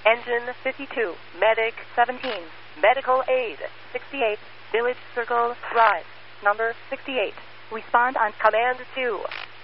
Engine 52, Medic 17, Medical Aid 68, Village Circle Drive, number 68. Respond on Command 2.